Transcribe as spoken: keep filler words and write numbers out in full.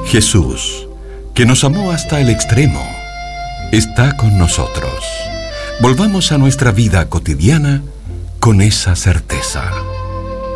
Jesús, que nos amó hasta el extremo, está con nosotros. Volvamos a nuestra vida cotidiana con esa certeza.